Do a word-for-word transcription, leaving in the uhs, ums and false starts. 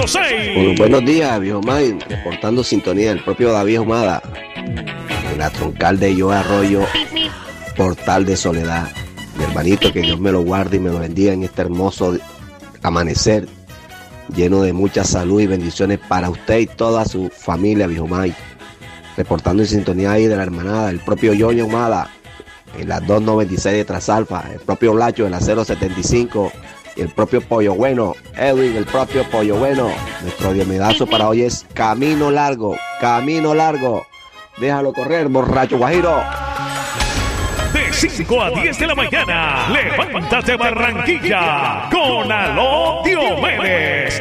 seis. Bueno, buenos días, viejo May, reportando sintonía del propio David Humada, en la troncal de Yo Arroyo, Portal de Soledad. Mi hermanito, que Dios me lo guarde y me lo bendiga en este hermoso amanecer, lleno de mucha salud y bendiciones para usted y toda su familia, viejo May. Reportando en sintonía ahí de la hermanada, el propio Yoño Humada, en las dos noventa y seis de Trasalfa, el propio Blacho en la cero setenta y cinco, y el propio Pollo Bueno, Edwin, el propio Pollo Bueno. Nuestro diomedazo para hoy es Camino Largo, Camino Largo. Déjalo correr, borracho guajiro. De cinco a diez de la mañana, levántate Barranquilla con Aló Diomedes.